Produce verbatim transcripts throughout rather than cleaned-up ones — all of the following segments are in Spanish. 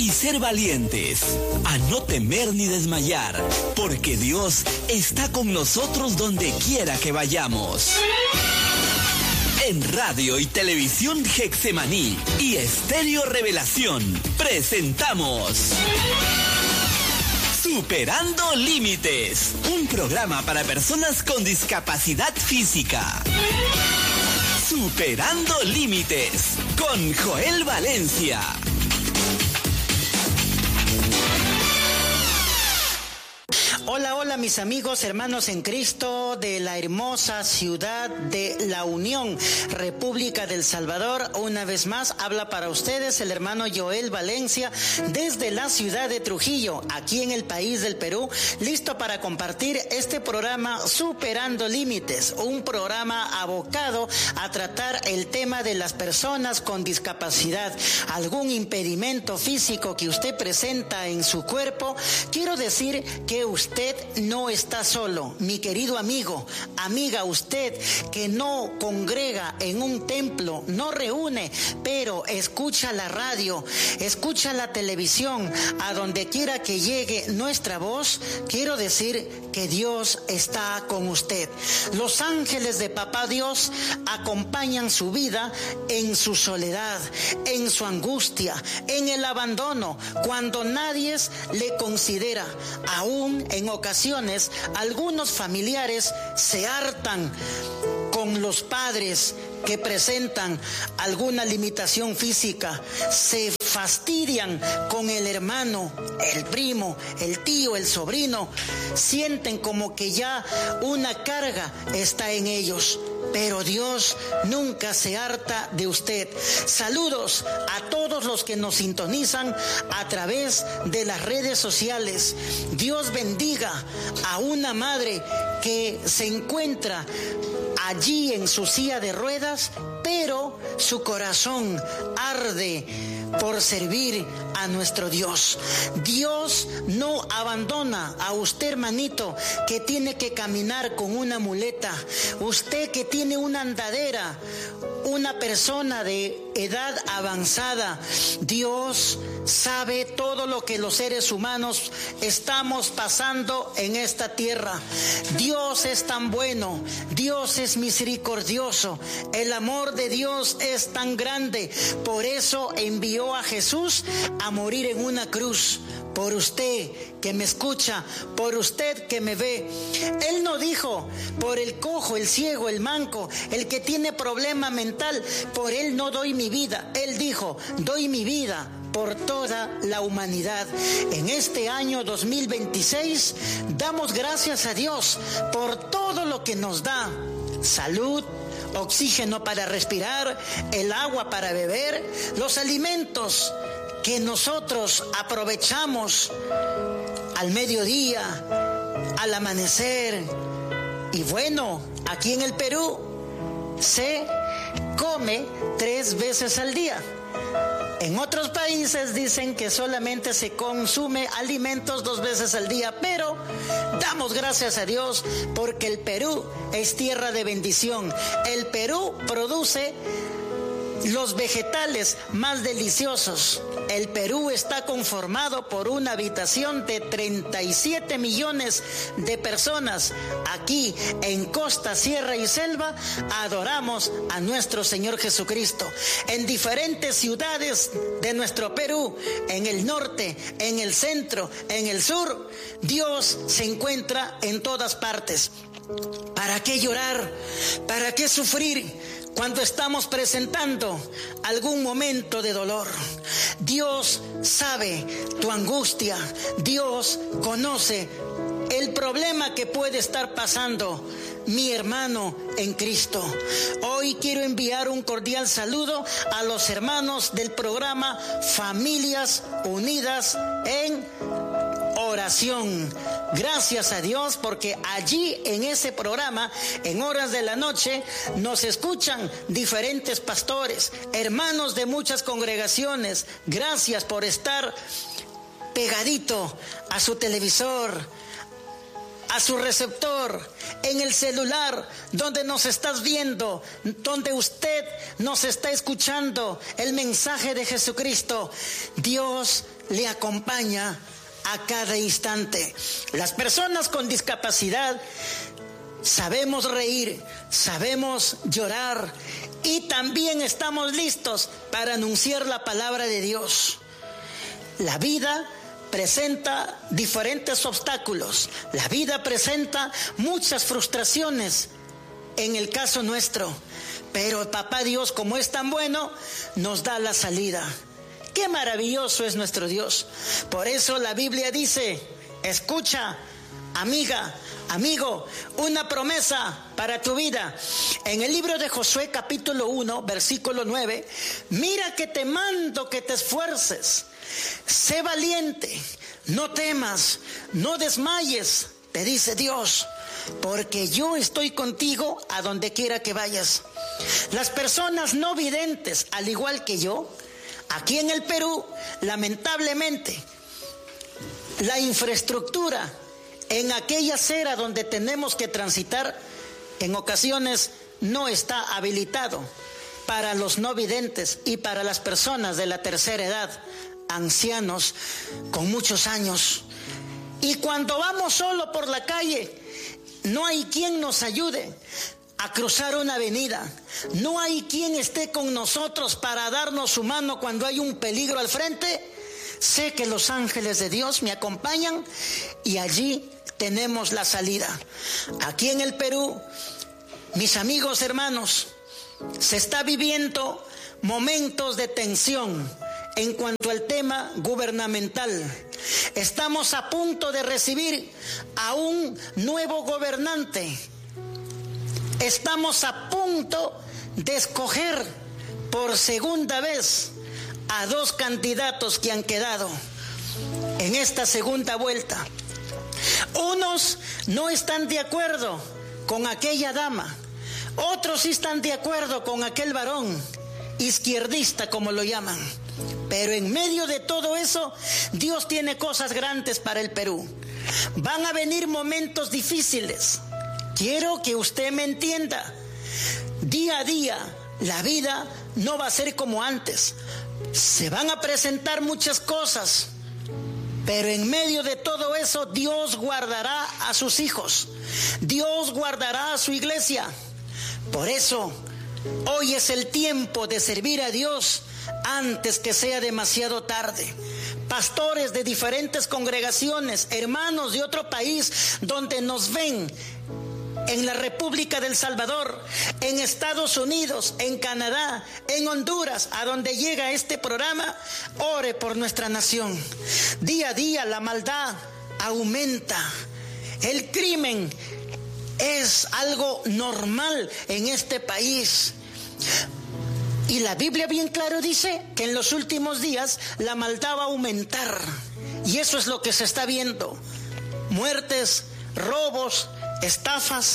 y ser valientes, a no temer ni desmayar, porque Dios está con nosotros donde quiera que vayamos. En Radio y Televisión Getsemaní y Estéreo Revelación presentamos Superando Límites, un programa para personas con discapacidad física. Superando Límites con Joel Valencia. Hola, hola mis amigos, hermanos en Cristo de la hermosa ciudad de La Unión, República del Salvador. Una vez más habla para ustedes el hermano Joel Valencia desde la ciudad de Trujillo, aquí en el país del Perú, listo para compartir este programa Superando Límites, un programa abocado a tratar el tema de las personas con discapacidad, algún impedimento físico que usted presenta en su cuerpo. Quiero decir que usted Usted no está solo, mi querido amigo, amiga, usted que no congrega en un templo, no reúne, pero escucha la radio, escucha la televisión, a donde quiera que llegue nuestra voz, quiero decir que Dios está con usted. Los ángeles de Papá Dios acompañan su vida en su soledad, en su angustia, en el abandono, cuando nadie le considera, aún en En ocasiones, algunos familiares se hartan con los padres que presentan alguna limitación física, se fastidian con el hermano, el primo, el tío, el sobrino, sienten como que ya una carga está en ellos. Pero Dios nunca se harta de usted. Saludos a todos los que nos sintonizan a través de las redes sociales. Dios bendiga a una madre que se encuentra allí en su silla de ruedas, pero su corazón arde por servir a nuestro Dios. Dios no abandona a usted, hermanito, que tiene que caminar con una muleta, usted que tiene una andadera, una persona de edad avanzada. Dios sabe todo lo que los seres humanos estamos pasando en esta tierra. Dios es tan bueno, Dios es misericordioso, el amor de Dios es tan grande, por eso envió a Jesús a morir en una cruz. Por usted que me escucha, por usted que me ve. Él no dijo por el cojo, el ciego, el manco, el que tiene problema mental, por él no doy mi vida. Él dijo, doy mi vida por toda la humanidad. En este año dos mil veintiséis damos gracias a Dios por todo lo que nos da: salud, oxígeno para respirar, el agua para beber, los alimentos que nosotros aprovechamos al mediodía, al amanecer. Y bueno, aquí en el Perú se come tres veces al día. En otros países dicen que solamente se consume alimentos dos veces al día, pero damos gracias a Dios porque el Perú es tierra de bendición. El Perú produce los vegetales más deliciosos. El Perú está conformado por una habitación de treinta y siete millones de personas. Aquí en costa, sierra y selva adoramos a nuestro Señor Jesucristo. En diferentes ciudades de nuestro Perú, en el norte, en el centro, en el sur, Dios se encuentra en todas partes. ¿Para qué llorar? ¿Para qué sufrir cuando estamos presentando algún momento de dolor? Dios sabe tu angustia. Dios conoce el problema que puede estar pasando mi hermano en Cristo. Hoy quiero enviar un cordial saludo a los hermanos del programa Familias Unidas en Oración. Gracias a Dios porque allí en ese programa, en horas de la noche, nos escuchan diferentes pastores, hermanos de muchas congregaciones. Gracias por estar pegadito a su televisor, a su receptor, en el celular, donde nos estás viendo, donde usted nos está escuchando el mensaje de Jesucristo. Dios le acompaña a cada instante. Las personas con discapacidad sabemos reír, sabemos llorar y también estamos listos para anunciar la palabra de Dios. La vida presenta diferentes obstáculos, la vida presenta muchas frustraciones en el caso nuestro, pero Papá Dios, como es tan bueno, nos da la salida. Qué maravilloso es nuestro Dios. Por eso la Biblia dice, escucha, amiga, amigo, una promesa para tu vida. En el libro de Josué capítulo uno, versículo nueve, mira que te mando que te esfuerces, sé valiente, no temas, no desmayes, te dice Dios, porque yo estoy contigo a donde quiera que vayas. Las personas no videntes, al igual que yo, aquí en el Perú, lamentablemente, la infraestructura en aquella acera donde tenemos que transitar, en ocasiones no está habilitado para los no videntes y para las personas de la tercera edad, ancianos con muchos años. Y cuando vamos solo por la calle, no hay quien nos ayude a cruzar una avenida. No hay quien esté con nosotros para darnos su mano cuando hay un peligro al frente. Sé que los ángeles de Dios me acompañan y allí tenemos la salida. Aquí en el Perú, mis amigos, hermanos, se está viviendo momentos de tensión en cuanto al tema gubernamental. Estamos a punto de recibir a un nuevo gobernante. Estamos a punto de escoger por segunda vez a dos candidatos que han quedado en esta segunda vuelta. Unos no están de acuerdo con aquella dama, otros sí están de acuerdo con aquel varón izquierdista, como lo llaman. Pero en medio de todo eso, Dios tiene cosas grandes para el Perú. Van a venir momentos difíciles. Quiero que usted me entienda. Día a día, la vida no va a ser como antes. Se van a presentar muchas cosas, pero en medio de todo eso, Dios guardará a sus hijos. Dios guardará a su iglesia. Por eso, hoy es el tiempo de servir a Dios antes que sea demasiado tarde. Pastores de diferentes congregaciones, hermanos de otro país donde nos ven, en la República del Salvador, en Estados Unidos, en Canadá, en Honduras, a donde llega este programa, ore por nuestra nación. Día a día la maldad aumenta. El crimen es algo normal en este país. Y la Biblia bien claro dice que en los últimos días la maldad va a aumentar. Y eso es lo que se está viendo. Muertes, robos, estafas.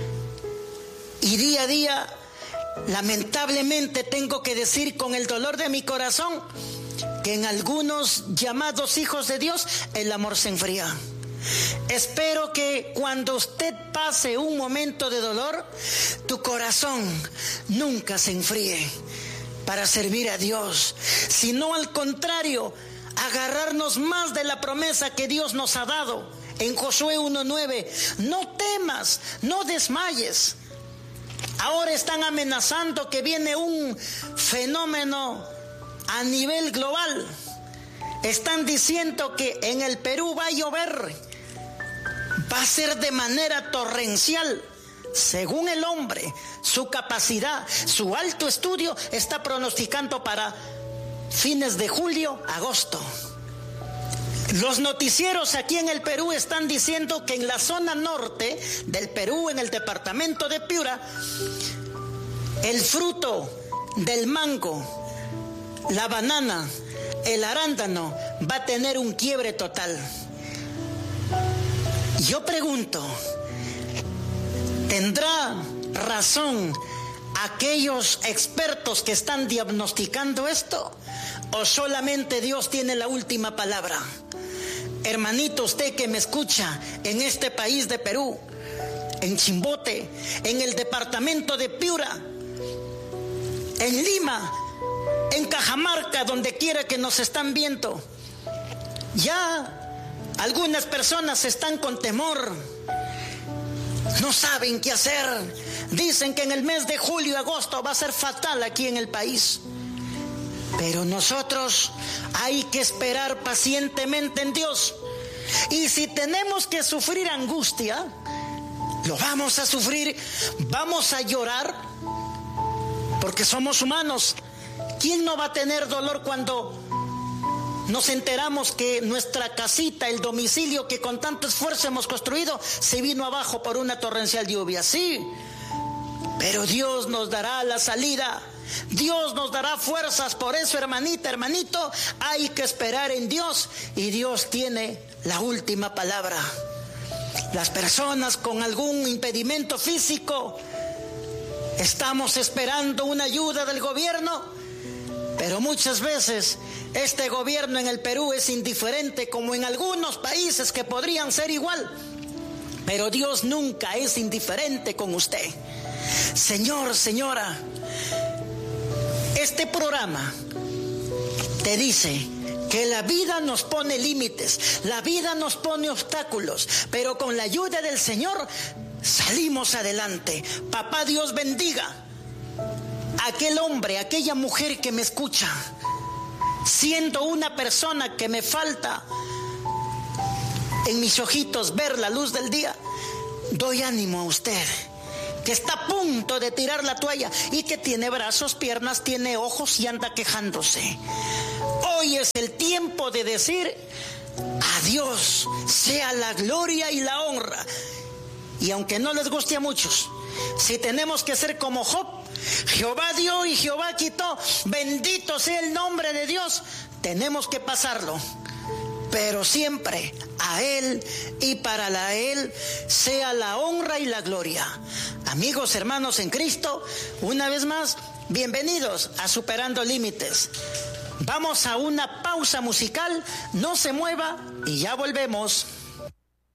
Y día a día, lamentablemente tengo que decir con el dolor de mi corazón que en algunos llamados hijos de Dios el amor se enfría. Espero que cuando usted pase un momento de dolor, tu corazón nunca se enfríe para servir a Dios, sino al contrario, agarrarnos más de la promesa que Dios nos ha dado. En Josué uno nueve, no temas, no desmayes. Ahora están amenazando que viene un fenómeno a nivel global. Están diciendo que en el Perú va a llover, va a ser de manera torrencial. Según el hombre, su capacidad, su alto estudio está pronosticando para fines de julio, agosto. Los noticieros aquí en el Perú están diciendo que en la zona norte del Perú, en el departamento de Piura, el fruto del mango, la banana, el arándano va a tener un quiebre total. Yo pregunto, ¿tendrá razón aquellos expertos que están diagnosticando esto? ¿O solamente Dios tiene la última palabra? Hermanito, usted que me escucha en este país de Perú, en Chimbote, en el departamento de Piura, en Lima, en Cajamarca, donde quiera que nos están viendo, Ya algunas personas están con temor, no saben qué hacer. Dicen que en el mes de julio y agosto va a ser fatal aquí en el país. Pero nosotros hay que esperar pacientemente en Dios. Y si tenemos que sufrir angustia, lo vamos a sufrir, vamos a llorar, porque somos humanos. ¿Quién no va a tener dolor cuando nos enteramos que nuestra casita, el domicilio que con tanto esfuerzo hemos construido, se vino abajo por una torrencial lluvia? Sí, pero Dios nos dará la salida. Dios nos dará fuerzas. Por eso, hermanita, hermanito, hay que esperar en Dios, y Dios tiene la última palabra. Las personas con algún impedimento físico, estamos esperando una ayuda del gobierno, pero muchas veces este gobierno en el Perú es indiferente, como en algunos países que podrían ser igual. Pero Dios nunca es indiferente con usted. Señor, señora, este programa te dice que la vida nos pone límites, la vida nos pone obstáculos, pero con la ayuda del Señor salimos adelante. Papá Dios bendiga a aquel hombre, a aquella mujer que me escucha. Siendo una persona que me falta en mis ojitos ver la luz del día, doy ánimo a usted que está a punto de tirar la toalla y que tiene brazos, piernas, tiene ojos y anda quejándose. Hoy es el tiempo de decir: a Dios sea la gloria y la honra. Y aunque no les guste a muchos, si tenemos que ser como Job, Jehová dio y Jehová quitó, bendito sea el nombre de Dios, tenemos que pasarlo. Pero siempre a Él y para la Él sea la honra y la gloria. Amigos, hermanos en Cristo, una vez más, bienvenidos a Superando Límites. Vamos a una pausa musical, no se mueva y ya volvemos.